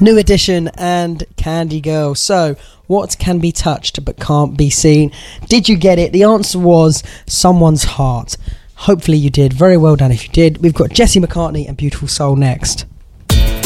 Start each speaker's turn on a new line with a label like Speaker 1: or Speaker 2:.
Speaker 1: New Edition and Candy Girl. So, what can be touched but can't be seen? Did you get it? The answer was Someone's Heart. Hopefully you did. Very well done if you did. We've got Jesse McCartney and Beautiful Soul next.